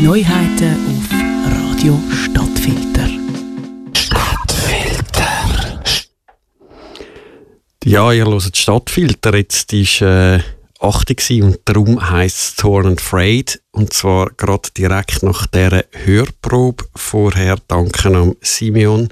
Neuheiten auf Radio Stadtfilter. Stadtfilter. Ja, ihr hört Stadtfilter. Jetzt war 8 und darum heisst es Torn and Frayed. Und zwar gerade direkt nach dieser Hörprobe. Vorher danken am Simeon.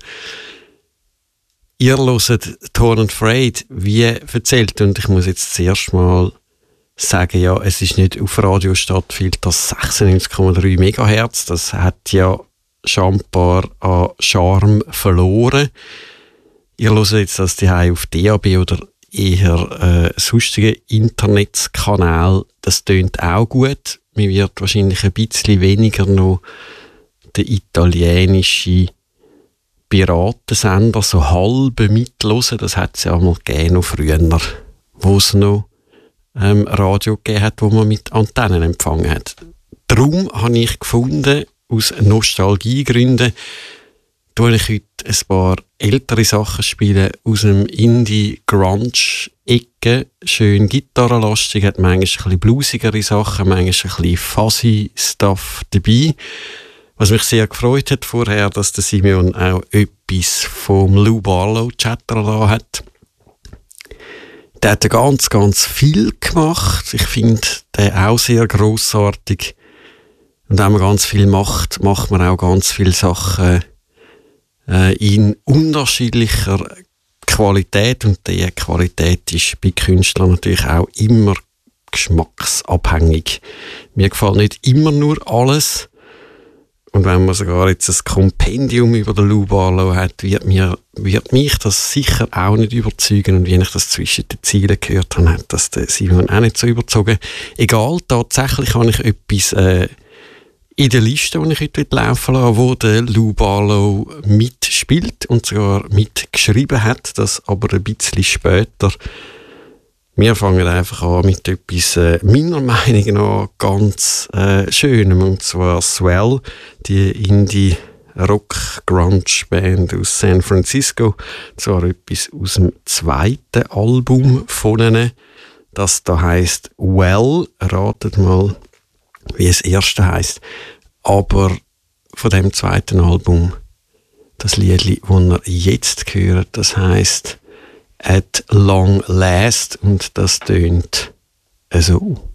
Ihr hört Torn and Frayed, wie erzählt. Und ich muss jetzt zuerst mal sagen, ja, es ist nicht auf Radio Stadtfilter 96,3 MHz. Das hat ja scheinbar an Charme verloren. Ihr hört jetzt das daheim auf DAB oder eher sonstigen Internetkanal. Das tönt auch gut. Man wird wahrscheinlich ein bisschen weniger noch den italienischen Piratensender so halb mitlosen. Das hat es ja mal gegeben, noch früher, wo es noch Radio gegeben hat, wo man mit Antennen empfangen hat. Darum habe ich gefunden, aus Nostalgiegründen, tue ich heute ein paar ältere Sachen spielen aus dem Indie-Grunge-Ecke. Schön gitarrenlastig, hat manchmal ein bisschen bluesigere Sachen, manchmal ein bisschen fuzzy-Stuff dabei. Was mich sehr gefreut hat vorher, dass der Simeon auch etwas vom Lou Barlow chattern lassen hat. Der hat ganz, ganz viel gemacht. Ich finde den auch sehr grossartig. Und wenn man ganz viel macht, macht man auch ganz viele Sachen in unterschiedlicher Qualität. Und diese Qualität ist bei Künstlern natürlich auch immer geschmacksabhängig. Mir gefällt nicht immer nur alles. Und wenn man sogar jetzt ein Kompendium über den Lou Barlow hat, wird mich das sicher auch nicht überzeugen. Und wie ich das zwischen den Zielen gehört habe, hat das der Simon auch nicht so überzogen. Egal, tatsächlich habe ich etwas in der Liste, die ich heute laufen lasse, wo der Lou Barlow mitspielt und sogar mitgeschrieben hat, das aber ein bisschen später. Wir fangen einfach an mit etwas meiner Meinung nach ganz Schönem, und zwar Swell, die Indie-Rock-Grunge-Band aus San Francisco. Zwar etwas aus dem zweiten Album von ihnen, das da heisst Well. Ratet mal, wie das erste heisst. Aber von dem zweiten Album, das Lied, das ihr jetzt hört, das heisst At Long Last, und das tönt so.